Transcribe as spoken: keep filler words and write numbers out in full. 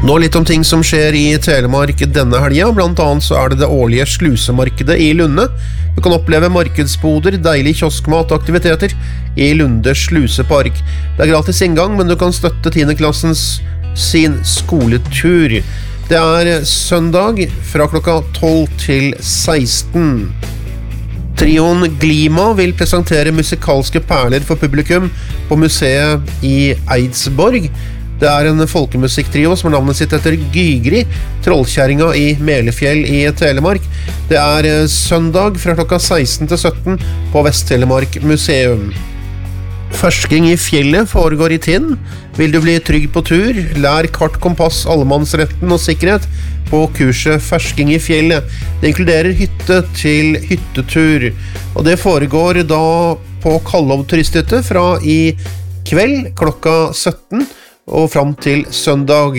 Nå litt om ting som skjer i Telemark denne helgen. Blant annet så er det det årlige slusemarkedet i Lunde. Du kan oppleve markedsboder, deilig kioskmat og aktiviteter i Lunde slusepark. Det er gratis inngang, men du kan støtte tiendeklassens sin skoletur. Det er søndag fra klokka tolv til seksten. Trioen Glima vil presentere musikalske perler for publikum på museet i Eidsborg. Det er en folkemusikktrio som har navnet sitt etter Gygri, trollkjæringa i Melefjell i Telemark. Det er søndag fra klokka seksten til sytten på Vest-Telemark museum. Fersking i fjellet foregår i Tinn. Vil du bli trygg på tur? Lær kart, kompass, allemannsretten og sikkerhet på kurset Fersking i fjellet. Det inkluderer hytte til hyttetur, og det foregår da på Kallov turisthytte fra i kveld klokka sytten og fram til søndag.